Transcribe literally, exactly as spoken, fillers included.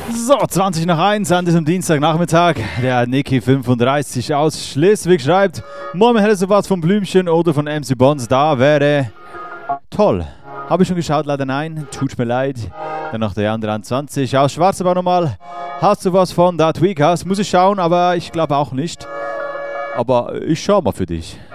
So, zwanzig nach eins an diesem Dienstagnachmittag. Der Niki fünfunddreißig aus Schleswig schreibt: Moin, hätte sowas von Blümchen oder von M C Bonds da wäre toll. Habe ich schon geschaut? Leider nein. Tut mir leid. Dann noch der andere zwanzig aus Schwarzebau nochmal. Hast du was von da Tweakers? Muss ich schauen, aber ich glaube auch nicht. Aber ich schau mal für dich.